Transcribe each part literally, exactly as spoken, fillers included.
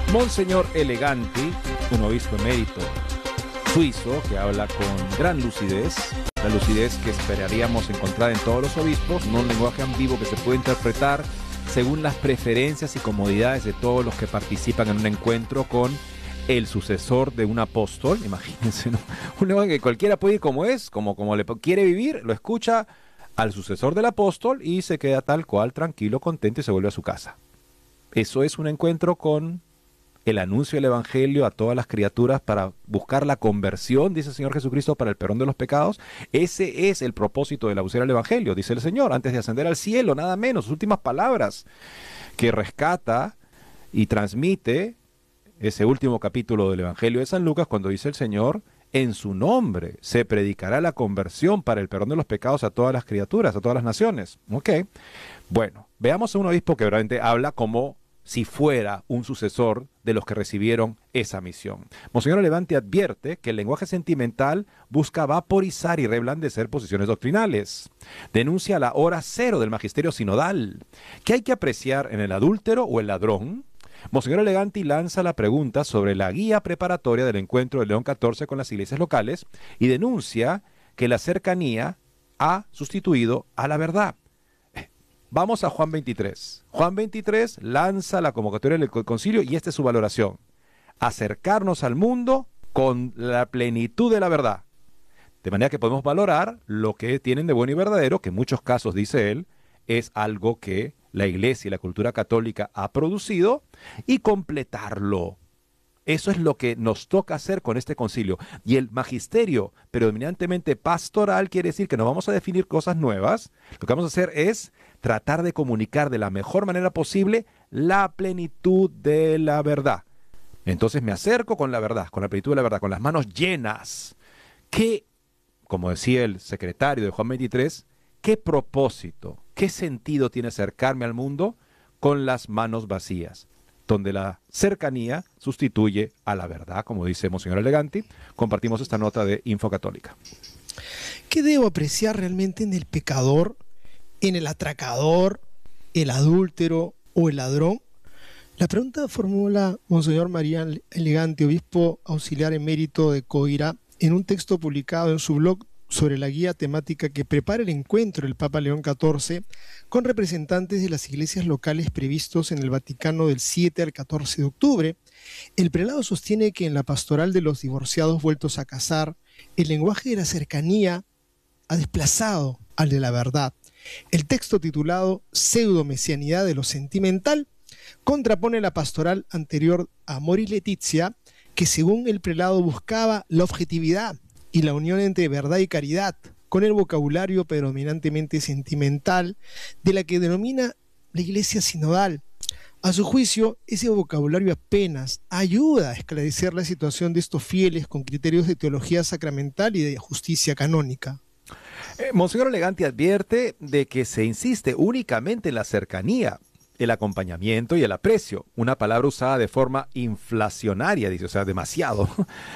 Monseñor Eleganti, un obispo emérito suizo que habla con gran lucidez, la lucidez que esperaríamos encontrar en todos los obispos, no un lenguaje ambiguo que se puede interpretar según las preferencias y comodidades de todos los que participan en un encuentro con el sucesor de un apóstol. Imagínense, ¿no? Un lenguaje que cualquiera puede ir como es, como, como le quiere vivir, lo escucha al sucesor del apóstol y se queda tal cual, tranquilo, contento y se vuelve a su casa. Eso es un encuentro con el anuncio del evangelio a todas las criaturas para buscar la conversión, dice el Señor Jesucristo, para el perdón de los pecados. Ese es el propósito de la vocera del evangelio, dice el Señor, antes de ascender al cielo, nada menos, sus últimas palabras, que rescata y transmite ese último capítulo del evangelio de San Lucas, cuando dice el Señor: en su nombre se predicará la conversión para el perdón de los pecados a todas las criaturas, a todas las naciones. Ok, bueno, veamos a un obispo que realmente habla como si fuera un sucesor de los que recibieron esa misión. Monseñor Eleganti advierte que el lenguaje sentimental busca vaporizar y reblandecer posiciones doctrinales. Denuncia la hora cero del magisterio sinodal. ¿Qué hay que apreciar en el adúltero o el ladrón? Monseñor Eleganti lanza la pregunta sobre la guía preparatoria del encuentro de León catorce con las iglesias locales y denuncia que la cercanía ha sustituido a la verdad. Vamos a Juan veintitrés. Juan veintitrés lanza la convocatoria del concilio y esta es su valoración: acercarnos al mundo con la plenitud de la verdad. De manera que podemos valorar lo que tienen de bueno y verdadero, que en muchos casos, dice él, es algo que la Iglesia y la cultura católica ha producido, y completarlo. Eso es lo que nos toca hacer con este concilio. Y el magisterio predominantemente pastoral quiere decir que no vamos a definir cosas nuevas. Lo que vamos a hacer es tratar de comunicar de la mejor manera posible la plenitud de la verdad. Entonces me acerco con la verdad, con la plenitud de la verdad, con las manos llenas. ¿Qué, como decía el secretario de Juan veintitrés, qué propósito, qué sentido tiene acercarme al mundo con las manos vacías? Donde la cercanía sustituye a la verdad, como dice Monseñor Eleganti. Compartimos esta nota de Info Católica. ¿Qué debo apreciar realmente en el pecador, en el atracador, el adúltero o el ladrón? La pregunta formula Monseñor Marián Eleganti, obispo auxiliar emérito de Coira, en un texto publicado en su blog sobre la guía temática que prepara el encuentro del Papa León catorce con representantes de las iglesias locales previstos en el Vaticano del siete al catorce de octubre. El prelado sostiene que en la pastoral de los divorciados vueltos a casar, el lenguaje de la cercanía ha desplazado al de la verdad. El texto titulado Pseudo-mesianidad de lo sentimental contrapone la pastoral anterior Amor y Letizia, que según el prelado buscaba la objetividad y la unión entre verdad y caridad, con el vocabulario predominantemente sentimental de la que denomina la Iglesia sinodal. A su juicio, ese vocabulario apenas ayuda a esclarecer la situación de estos fieles con criterios de teología sacramental y de justicia canónica. Eh, Monseñor Eleganti advierte de que se insiste únicamente en la cercanía, el acompañamiento y el aprecio, una palabra usada de forma inflacionaria, dice, o sea, demasiado,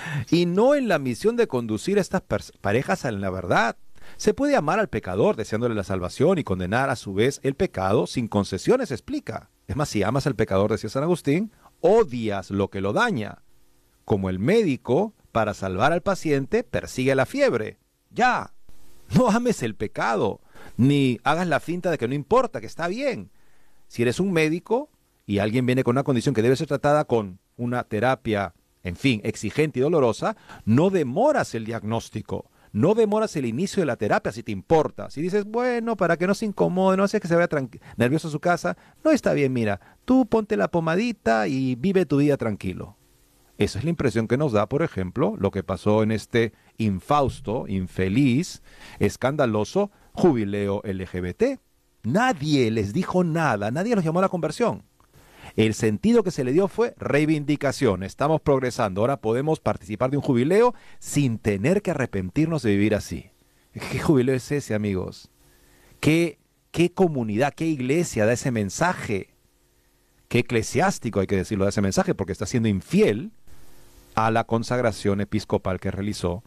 y no en la misión de conducir a estas parejas a la verdad. Se puede amar al pecador deseándole la salvación y condenar a su vez el pecado sin concesiones, explica. Es más, si amas al pecador, decía San Agustín, odias lo que lo daña. Como el médico, para salvar al paciente, persigue la fiebre. Ya, no ames el pecado, ni hagas la finta de que no importa, que está bien. Si eres un médico y alguien viene con una condición que debe ser tratada con una terapia, en fin, exigente y dolorosa, no demoras el diagnóstico, no demoras el inicio de la terapia si te importa. Si dices, bueno, para que no se incomode, no sea que se vaya nervioso a su casa, no está bien, mira, tú ponte la pomadita y vive tu día tranquilo. Esa es la impresión que nos da, por ejemplo, lo que pasó en este infausto, infeliz, escandaloso jubileo L G B T. Nadie les dijo nada, nadie los llamó a la conversión. El sentido que se le dio fue reivindicación. Estamos progresando, ahora podemos participar de un jubileo sin tener que arrepentirnos de vivir así. ¿Qué jubileo es ese, amigos? ¿Qué, qué comunidad, qué iglesia da ese mensaje? ¿Qué eclesiástico, hay que decirlo, da ese mensaje? Porque está siendo infiel a la consagración episcopal que realizó,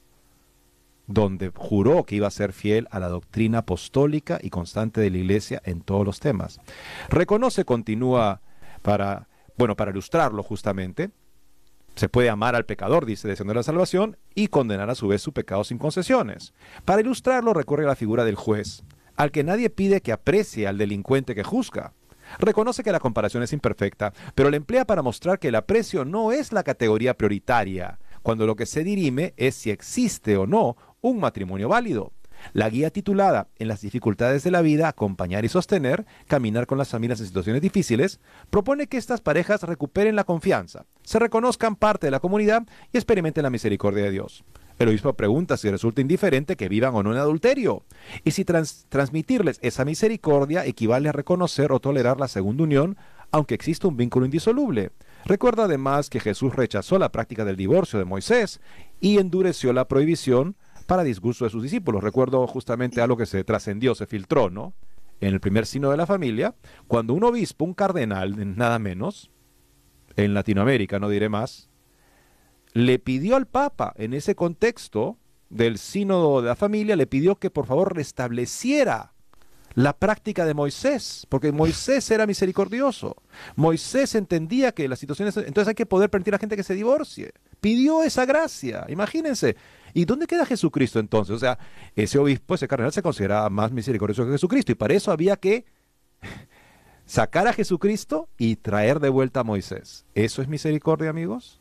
donde juró que iba a ser fiel a la doctrina apostólica y constante de la Iglesia en todos los temas. Reconoce, continúa para Bueno, para ilustrarlo justamente, se puede amar al pecador, dice, deseando la salvación, y condenar a su vez su pecado sin concesiones. Para ilustrarlo recurre a la figura del juez, al que nadie pide que aprecie al delincuente que juzga. Reconoce que la comparación es imperfecta, pero la emplea para mostrar que el aprecio no es la categoría prioritaria, cuando lo que se dirime es si existe o no un matrimonio válido. La guía titulada En las dificultades de la vida, acompañar y sostener, caminar con las familias en situaciones difíciles, propone que estas parejas recuperen la confianza, se reconozcan parte de la comunidad y experimenten la misericordia de Dios. El obispo pregunta si resulta indiferente que vivan o no en adulterio, y si trans transmitirles esa misericordia equivale a reconocer o tolerar la segunda unión, aunque exista un vínculo indisoluble. Recuerda además que Jesús rechazó la práctica del divorcio de Moisés y endureció la prohibición para disgusto de sus discípulos. Recuerdo justamente algo que se trascendió, se filtró, ¿no? En el primer sínodo de la familia, cuando un obispo, un cardenal, nada menos, en Latinoamérica, no diré más, le pidió al Papa, en ese contexto del sínodo de la familia, le pidió que por favor restableciera la práctica de Moisés, porque Moisés era misericordioso. Moisés entendía que las situaciones... Entonces hay que poder permitir a la gente que se divorcie. Pidió esa gracia, imagínense. ¿Y dónde queda Jesucristo entonces? O sea, ese obispo, ese cardenal se consideraba más misericordioso que Jesucristo, y para eso había que sacar a Jesucristo y traer de vuelta a Moisés. ¿Eso es misericordia, amigos?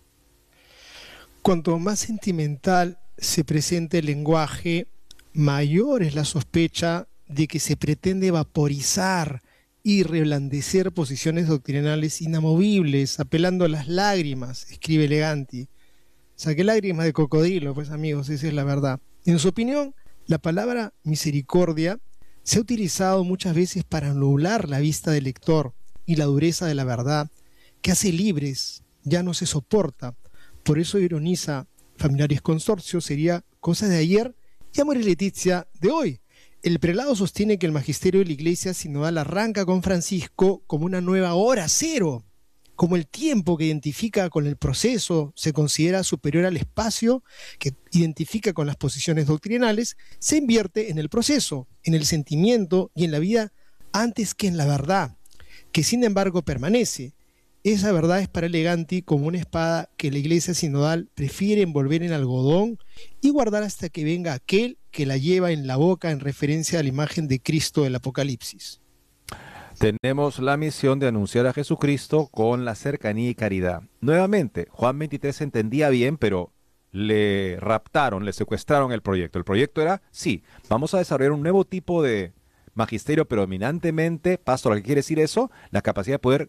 Cuanto más sentimental se presenta el lenguaje, mayor es la sospecha de que se pretende vaporizar y reblandecer posiciones doctrinales inamovibles, apelando a las lágrimas, escribe Eleganti. Saqué lágrimas de cocodrilo, pues amigos, esa es la verdad. En su opinión, la palabra misericordia se ha utilizado muchas veces para anular la vista del lector y la dureza de la verdad, que hace libres, ya no se soporta. Por eso ironiza Familiares Consorcio, sería cosa de ayer y Amor y Leticia de hoy. El prelado sostiene que el magisterio de la Iglesia sinodal arranca con Francisco como una nueva hora cero, como el tiempo que identifica con el proceso se considera superior al espacio que identifica con las posiciones doctrinales, se invierte en el proceso, en el sentimiento y en la vida antes que en la verdad, que sin embargo permanece. Esa verdad es para Eleganti como una espada que la Iglesia sinodal prefiere envolver en algodón y guardar hasta que venga aquel que la lleva en la boca en referencia a la imagen de Cristo del Apocalipsis. Tenemos la misión de anunciar a Jesucristo con la cercanía y caridad. Nuevamente, Juan veintitrés entendía bien, pero le raptaron, le secuestraron el proyecto. El proyecto era, sí, vamos a desarrollar un nuevo tipo de magisterio predominantemente pastoral. ¿Qué quiere decir eso? La capacidad de poder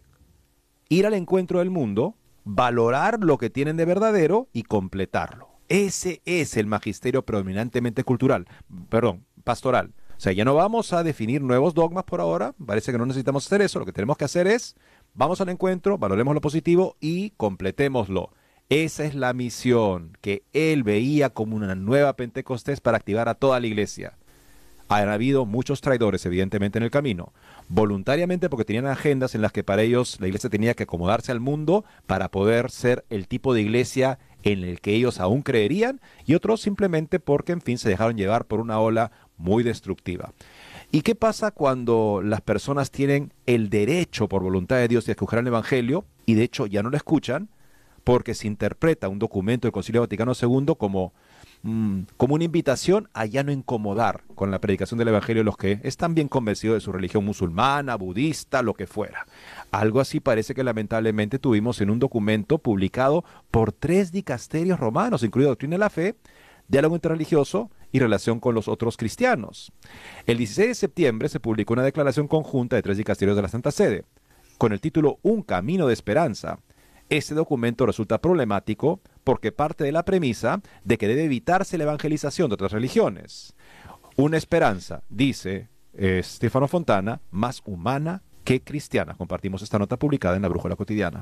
ir al encuentro del mundo, valorar lo que tienen de verdadero y completarlo. Ese es el magisterio predominantemente cultural, perdón, pastoral. O sea, ya no vamos a definir nuevos dogmas por ahora, parece que no necesitamos hacer eso, lo que tenemos que hacer es, vamos al encuentro, valoremos lo positivo y completémoslo. Esa es la misión que él veía como una nueva Pentecostés para activar a toda la iglesia. Han habido muchos traidores, evidentemente, en el camino, voluntariamente porque tenían agendas en las que para ellos la iglesia tenía que acomodarse al mundo para poder ser el tipo de iglesia en el que ellos aún creerían, y otros simplemente porque, en fin, se dejaron llevar por una ola muy destructiva. ¿Y qué pasa cuando las personas tienen el derecho por voluntad de Dios de escuchar el Evangelio y de hecho ya no lo escuchan porque se interpreta un documento del Concilio Vaticano segundo como, mmm, como una invitación a ya no incomodar con la predicación del Evangelio a los que están bien convencidos de su religión musulmana, budista, lo que fuera? Algo así parece que lamentablemente tuvimos en un documento publicado por tres dicasterios romanos, incluido Doctrina de la Fe, Diálogo Interreligioso y Relación con los otros cristianos. El dieciséis de septiembre se publicó una declaración conjunta de tres dicasterios de la Santa Sede, con el título Un camino de esperanza. Este documento resulta problemático porque parte de la premisa de que debe evitarse la evangelización de otras religiones. Una esperanza, dice eh, Stefano Fontana, más humana que cristiana. Compartimos esta nota publicada en la Brújula Cotidiana.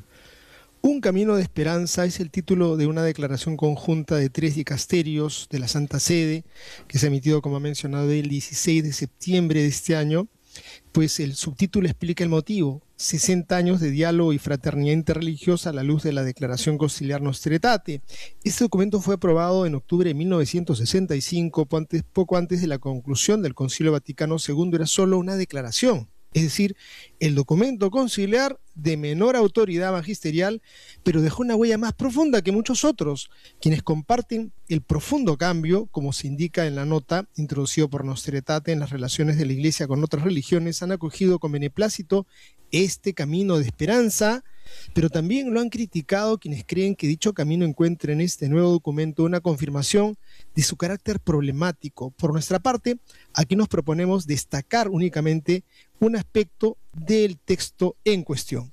Un camino de esperanza es el título de una declaración conjunta de tres dicasterios de la Santa Sede, que se ha emitido, como ha mencionado, el dieciséis de septiembre de este año. Pues el subtítulo explica el motivo: sesenta años de diálogo y fraternidad interreligiosa a la luz de la Declaración Conciliar Nostra Aetate. Este documento fue aprobado en octubre de mil novecientos sesenta y cinco, poco antes, poco antes de la conclusión del Concilio Vaticano segundo. Era solo una declaración. es decir, el documento conciliar de menor autoridad magisterial, pero dejó una huella más profunda que muchos otros, quienes comparten el profundo cambio, como se indica en la nota introducido por Nostra Aetate en las relaciones de la Iglesia con otras religiones, han acogido con beneplácito este camino de esperanza, pero también lo han criticado quienes creen que dicho camino encuentra en este nuevo documento una confirmación de su carácter problemático. Por nuestra parte, aquí nos proponemos destacar únicamente un aspecto del texto en cuestión.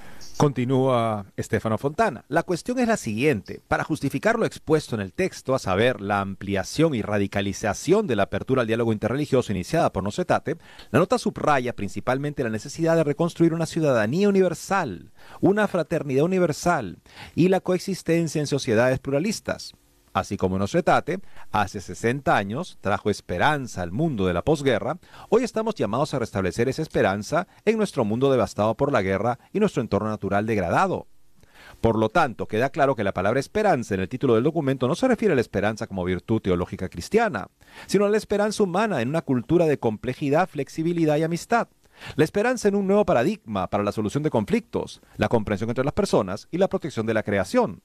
Continúa Stefano Fontana. La cuestión es la siguiente. Para justificar lo expuesto en el texto, a saber, la ampliación y radicalización de la apertura al diálogo interreligioso iniciada por Nostra Aetate, la nota subraya principalmente la necesidad de reconstruir una ciudadanía universal, una fraternidad universal y la coexistencia en sociedades pluralistas. Así como Nostra Aetate, hace sesenta años, trajo esperanza al mundo de la posguerra, hoy estamos llamados a restablecer esa esperanza en nuestro mundo devastado por la guerra y nuestro entorno natural degradado. Por lo tanto, queda claro que la palabra esperanza en el título del documento no se refiere a la esperanza como virtud teológica cristiana, sino a la esperanza humana en una cultura de complejidad, flexibilidad y amistad. La esperanza en un nuevo paradigma para la solución de conflictos, la comprensión entre las personas y la protección de la creación.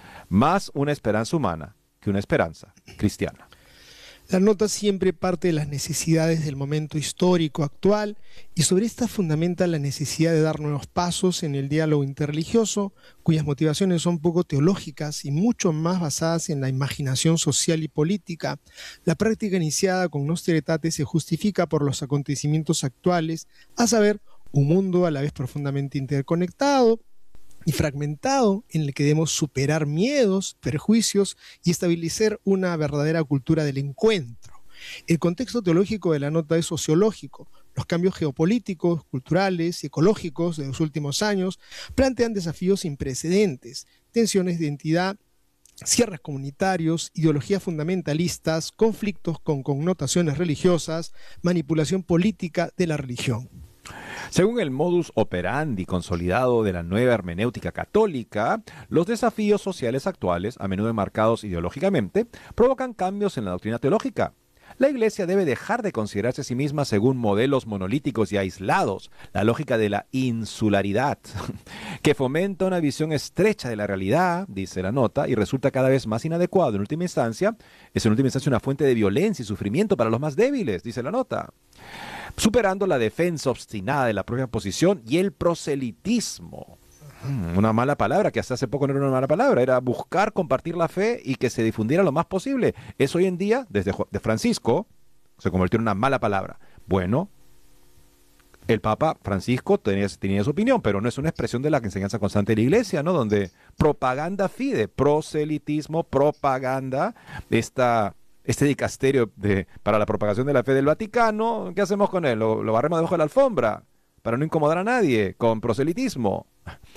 Más una esperanza humana que una esperanza cristiana. La nota siempre parte de las necesidades del momento histórico actual y sobre esta fundamenta la necesidad de dar nuevos pasos en el diálogo interreligioso, cuyas motivaciones son poco teológicas y mucho más basadas en la imaginación social y política. La práctica iniciada con Nostra Aetate se justifica por los acontecimientos actuales, a saber, un mundo a la vez profundamente interconectado y fragmentado, en el que debemos superar miedos, prejuicios y establecer una verdadera cultura del encuentro. El contexto teológico de la nota es sociológico. Los cambios geopolíticos, culturales y ecológicos de los últimos años plantean desafíos sin precedentes, tensiones de identidad, cierres comunitarios, ideologías fundamentalistas, conflictos con connotaciones religiosas, manipulación política de la religión. Según el modus operandi consolidado de la nueva hermenéutica católica, los desafíos sociales actuales, a menudo enmarcados ideológicamente, provocan cambios en la doctrina teológica. La Iglesia debe dejar de considerarse a sí misma según modelos monolíticos y aislados, la lógica de la insularidad, que fomenta una visión estrecha de la realidad, dice la nota, y resulta cada vez más inadecuado. En última instancia, es en última instancia una fuente de violencia y sufrimiento para los más débiles, dice la nota. Superando la defensa obstinada de la propia posición y el proselitismo. Una mala palabra, que hasta hace poco no era una mala palabra, era buscar compartir la fe y que se difundiera lo más posible. Eso hoy en día, desde de Francisco, se convirtió en una mala palabra. Bueno, el Papa Francisco tenía, tenía su opinión, pero no es una expresión de la enseñanza constante de la Iglesia, ¿no? Donde propaganda fide, proselitismo, propaganda, esta... Este dicasterio de, para la propagación de la fe del Vaticano, ¿qué hacemos con él? Lo, lo barremos debajo de la alfombra para no incomodar a nadie con proselitismo.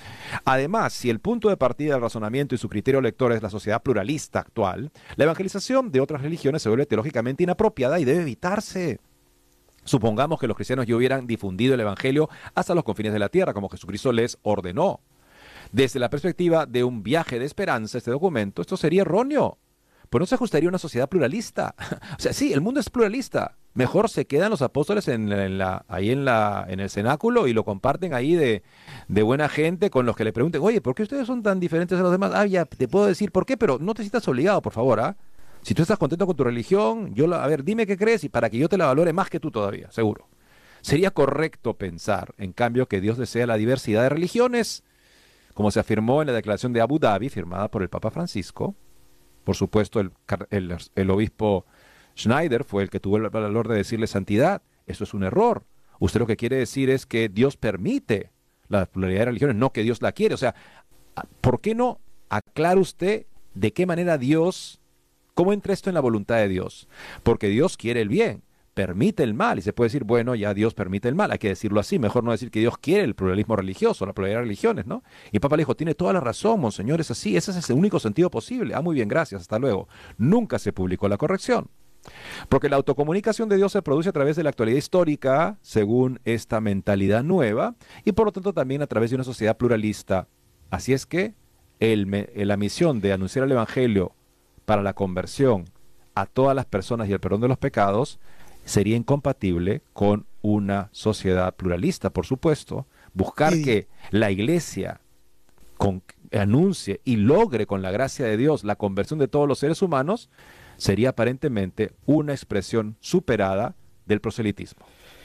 Además, si el punto de partida del razonamiento y su criterio lector es la sociedad pluralista actual, la evangelización de otras religiones se vuelve teológicamente inapropiada y debe evitarse. Supongamos que los cristianos ya hubieran difundido el evangelio hasta los confines de la tierra, como Jesucristo les ordenó. Desde la perspectiva de un viaje de esperanza, este documento, esto sería erróneo. Pues no se ajustaría a una sociedad pluralista. O sea, sí, el mundo es pluralista. Mejor se quedan los apóstoles en la, en la, ahí en, la, en el cenáculo y lo comparten ahí de, de buena gente con los que le pregunten, oye, ¿por qué ustedes son tan diferentes a los demás? Ah, ya, te puedo decir por qué, pero no te sientas obligado, por favor, ¿ah? Si tú estás contento con tu religión, yo la, a ver, dime qué crees y para que yo te la valore más que tú todavía, seguro. Sería correcto pensar, en cambio, que Dios desea la diversidad de religiones, como se afirmó en la declaración de Abu Dhabi, firmada por el Papa Francisco. Por supuesto, el, el, el obispo Schneider fue el que tuvo el valor de decirle santidad. Eso es un error. Usted lo que quiere decir es que Dios permite la pluralidad de religiones, no que Dios la quiere. O sea, ¿por qué no aclara usted de qué manera Dios, cómo entra esto en la voluntad de Dios? Porque Dios quiere el bien, permite el mal. Y se puede decir, bueno, ya Dios permite el mal. Hay que decirlo así. Mejor no decir que Dios quiere el pluralismo religioso, la pluralidad de religiones, ¿no? Y el Papa le dijo, tiene toda la razón, monseñor, es así. Ese es el único sentido posible. Ah, muy bien, gracias, hasta luego. Nunca se publicó la corrección. Porque la autocomunicación de Dios se produce a través de la actualidad histórica, según esta mentalidad nueva, y por lo tanto también a través de una sociedad pluralista. Así es que el, la misión de anunciar el Evangelio para la conversión a todas las personas y el perdón de los pecados sería incompatible con una sociedad pluralista, por supuesto, buscar Sí. que la iglesia con, anuncie y logre con la gracia de Dios la conversión de todos los seres humanos, sería aparentemente una expresión superada del proselitismo.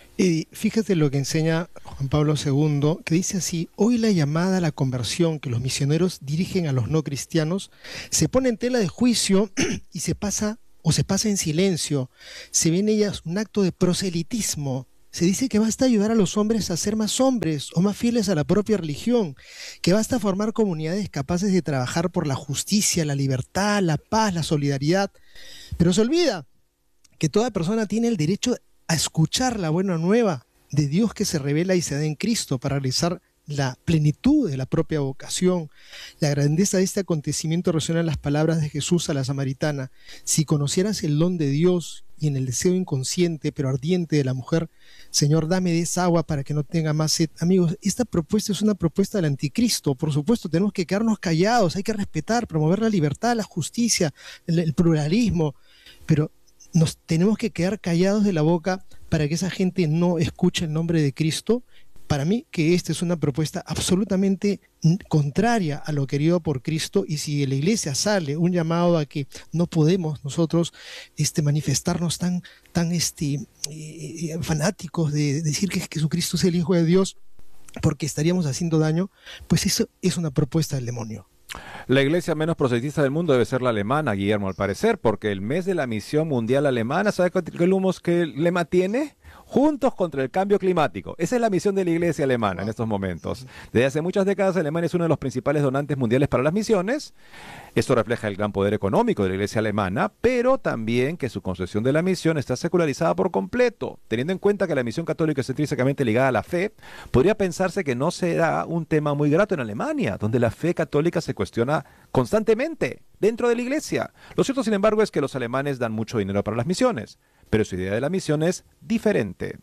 Y fíjate lo que enseña Juan Pablo segundo, que dice así: hoy la llamada a la conversión que los misioneros dirigen a los no cristianos se pone en tela de juicio y se pasa o se pasa en silencio. Se ve en ellas un acto de proselitismo. Se dice que basta ayudar a los hombres a ser más hombres o más fieles a la propia religión, que basta formar comunidades capaces de trabajar por la justicia, la libertad, la paz, la solidaridad. Pero se olvida que toda persona tiene el derecho a escuchar la buena nueva de Dios que se revela y se da en Cristo para realizar la plenitud de la propia vocación. La grandeza de este acontecimiento resuena en las palabras de Jesús a la samaritana: si conocieras el don de Dios y en el deseo inconsciente pero ardiente de la mujer, Señor, dame de esa agua para que no tenga más sed. Amigos, esta propuesta es una propuesta del anticristo. Por supuesto, tenemos que quedarnos callados, hay que respetar, promover la libertad, la justicia, el, el pluralismo, pero nos tenemos que quedar callados de la boca para que esa gente no escuche el nombre de Cristo. Para mí que esta es una propuesta absolutamente contraria a lo querido por Cristo, y si de la iglesia sale un llamado a que no podemos nosotros este, manifestarnos tan, tan este, eh, fanáticos de decir que Jesucristo es el Hijo de Dios porque estaríamos haciendo daño, pues eso es una propuesta del demonio. La iglesia menos proselitista del mundo debe ser la alemana, Guillermo, al parecer, porque el mes de la misión mundial alemana, ¿sabe qué lumos qué lema tiene? Juntos contra el cambio climático. Esa es la misión de la iglesia alemana en estos momentos. Desde hace muchas décadas, Alemania es uno de los principales donantes mundiales para las misiones. Esto refleja el gran poder económico de la iglesia alemana, pero también que su concepción de la misión está secularizada por completo. Teniendo en cuenta que la misión católica es intrínsecamente ligada a la fe, podría pensarse que no será un tema muy grato en Alemania, donde la fe católica se cuestiona constantemente dentro de la iglesia. Lo cierto, sin embargo, es que los alemanes dan mucho dinero para las misiones, pero su idea de la misión es diferente.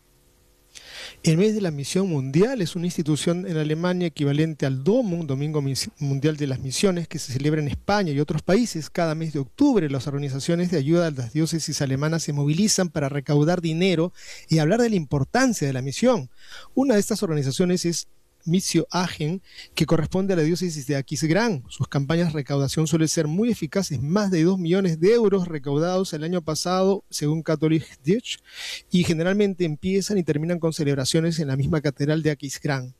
El mes de la misión mundial es una institución en Alemania equivalente al DOMO, un Domingo Mundial de las Misiones, que se celebra en España y otros países. Cada mes de octubre las organizaciones de ayuda a las diócesis alemanas se movilizan para recaudar dinero y hablar de la importancia de la misión. Una de estas organizaciones es Missio Aachen, que corresponde a la diócesis de Aquisgrán. Sus campañas de recaudación suelen ser muy eficaces, más de dos millones de euros recaudados el año pasado, según Catholic Deutsch, y generalmente empiezan y terminan con celebraciones en la misma catedral de Aquisgrán.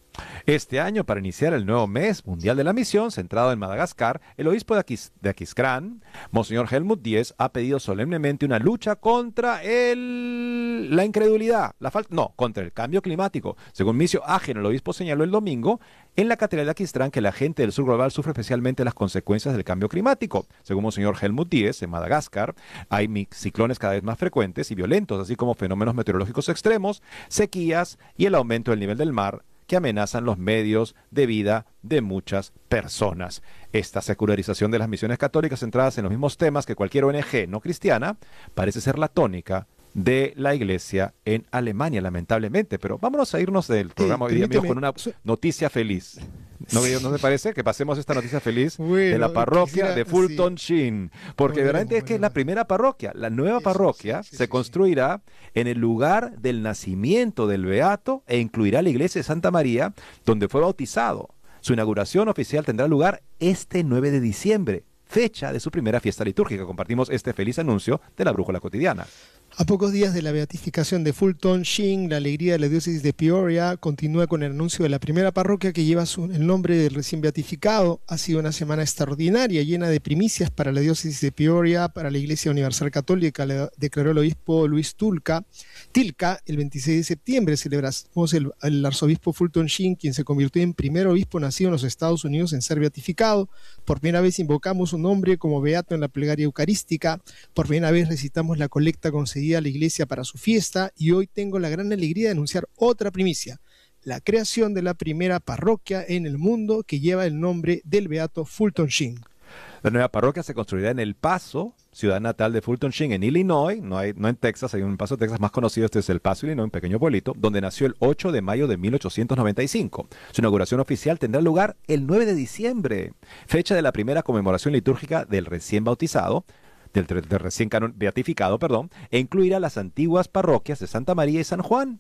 Este año, para iniciar el nuevo mes mundial de la misión, centrado en Madagascar, el obispo de, Aquis, de Aquisgrán, Monseñor Helmut Diez, ha pedido solemnemente una lucha contra el, la incredulidad, la falta, no, contra el cambio climático. Según Missio Aachen, el obispo señaló el domingo en la catedral de Aquisgrán que la gente del sur global sufre especialmente las consecuencias del cambio climático. Según Monseñor Helmut Diez, en Madagascar hay ciclones cada vez más frecuentes y violentos, así como fenómenos meteorológicos extremos, sequías y el aumento del nivel del mar, que amenazan los medios de vida de muchas personas. Esta secularización de las misiones católicas centradas en los mismos temas que cualquier O N G no cristiana parece ser la tónica de la iglesia en Alemania, lamentablemente. Pero vámonos a irnos del programa hoy día, amigo, con una noticia feliz. ¿No, ¿No te parece que pasemos esta noticia feliz bueno, de la parroquia quisiera, de Fulton sí. Sheen? Porque bueno, realmente bueno, es que bueno. es la primera parroquia. La nueva Eso, parroquia sí, sí, se sí, construirá sí. en el lugar del nacimiento del Beato e incluirá la iglesia de Santa María, donde fue bautizado. Su inauguración oficial tendrá lugar este nueve de diciembre, fecha de su primera fiesta litúrgica. Compartimos este feliz anuncio de la Brújula Cotidiana. A pocos días de la beatificación de Fulton Sheen, la alegría de la diócesis de Peoria continúa con el anuncio de la primera parroquia que lleva su, el nombre del recién beatificado. Ha sido una semana extraordinaria, llena de primicias para la diócesis de Peoria, para la Iglesia Universal Católica, le declaró el obispo Luis Tulca. Tilca, el veintiséis de septiembre celebramos el, el arzobispo Fulton Sheen, quien se convirtió en primer obispo nacido en los Estados Unidos en ser beatificado. Por primera vez invocamos su nombre como beato en la plegaria eucarística. Por primera vez recitamos la colecta concedida a la iglesia para su fiesta, y hoy tengo la gran alegría de anunciar otra primicia: la creación de la primera parroquia en el mundo que lleva el nombre del beato Fulton Sheen. La nueva parroquia se construirá en El Paso, ciudad natal de Fulton Sheen, en Illinois, no, hay, no en Texas, hay un Paso, Texas más conocido, este es El Paso, Illinois, un pequeño pueblito, donde nació el ocho de mayo de mil ochocientos noventa y cinco. Su inauguración oficial tendrá lugar el nueve de diciembre, fecha de la primera conmemoración litúrgica del recién bautizado, del, del recién canon, beatificado, perdón, e incluirá las antiguas parroquias de Santa María y San Juan.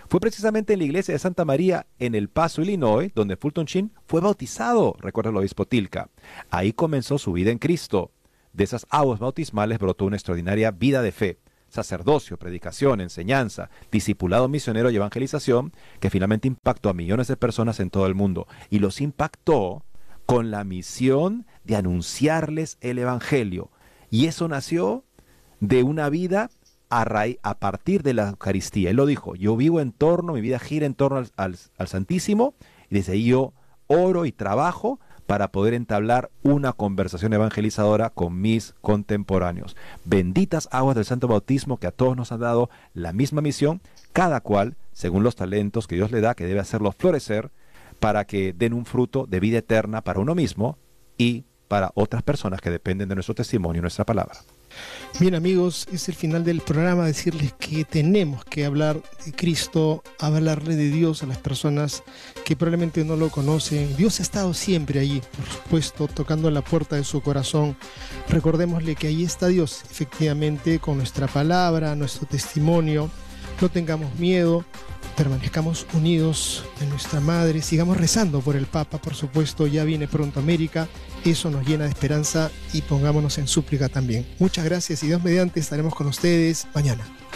Fue precisamente en la iglesia de Santa María en El Paso, Illinois, donde Fulton Sheen fue bautizado, recuerda el obispo Tilka. Ahí comenzó su vida en Cristo. De esas aguas bautismales brotó una extraordinaria vida de fe, sacerdocio, predicación, enseñanza, discipulado misionero y evangelización, que finalmente impactó a millones de personas en todo el mundo. Y los impactó con la misión de anunciarles el evangelio. Y eso nació de una vida a, raíz, a partir de la Eucaristía. Él lo dijo, yo vivo en torno, mi vida gira en torno al, al, al Santísimo, y desde ahí yo oro y trabajo para poder entablar una conversación evangelizadora con mis contemporáneos. Benditas aguas del Santo Bautismo que a todos nos han dado la misma misión, cada cual según los talentos que Dios le da, que debe hacerlos florecer para que den un fruto de vida eterna para uno mismo y para otras personas que dependen de nuestro testimonio y nuestra palabra. Bien, amigos, es el final del programa. Decirles que tenemos que hablar de Cristo, hablarle de Dios a las personas que probablemente no lo conocen. Dios ha estado siempre allí, por supuesto, tocando la puerta de su corazón. Recordémosle que ahí está Dios, efectivamente, con nuestra palabra, nuestro testimonio. No tengamos miedo, permanezcamos unidos en nuestra madre, sigamos rezando por el Papa, por supuesto, ya viene pronto América. Eso nos llena de esperanza y pongámonos en súplica también. Muchas gracias y Dios mediante estaremos con ustedes mañana.